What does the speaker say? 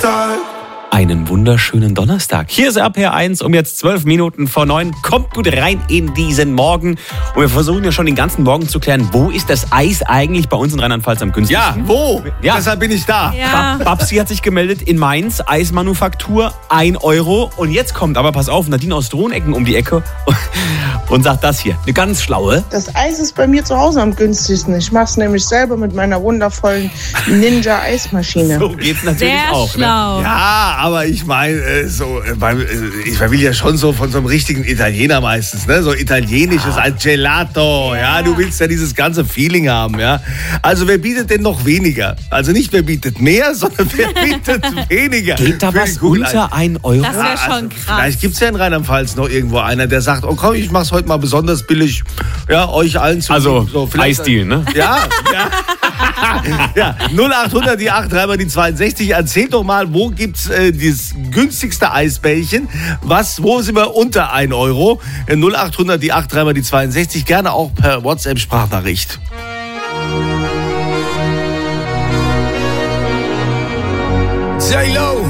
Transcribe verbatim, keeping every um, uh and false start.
Tag. Einen wunderschönen Donnerstag. Hier ist R P R eins um jetzt zwölf Minuten vor neun. Kommt gut rein in diesen Morgen. Und wir versuchen ja schon den ganzen Morgen zu klären, wo ist das Eis eigentlich bei uns in Rheinland-Pfalz am günstigsten? Ja, wo? Ja. Deshalb bin ich da. Ja. Bab- Babsi hat sich gemeldet in Mainz, Eismanufaktur, ein Euro. Und jetzt kommt, aber pass auf, Nadine aus Drohnecken um die Ecke und sagt das hier, eine ganz schlaue. Das Eis ist bei mir zu Hause am günstigsten. Ich mache es nämlich selber mit meiner wundervollen Ninja-Eismaschine. So geht's natürlich Sehr auch. Ne? schlau. Ja, aber ich meine, äh, so, äh, beim, äh, ich will ja schon so von so einem richtigen Italiener meistens, ne? So italienisches als Gelato, ja. Du willst ja dieses ganze Feeling haben, ja. Also wer bietet denn noch weniger? Also nicht wer bietet mehr, sondern wer bietet weniger? Geht da Für was die Kugel ein. unter ein Euro? Das wäre schon Also, krass. vielleicht gibt es ja in Rheinland-Pfalz noch irgendwo einer, der sagt, oh komm, ich mach's heute mal besonders billig, ja, euch allen zu. Also so, vielleicht- Eisdeal, ne? Ja, ja. ja, null acht hundert, die acht, dreimal die zweiundsechzig. Erzählt doch mal, wo gibt's äh, das günstigste Eisbällchen? Was, wo sind wir unter ein Euro? Äh, null acht hundert, die acht, dreimal die zweiundsechzig. Gerne auch per WhatsApp-Sprachnachricht. J-Lo.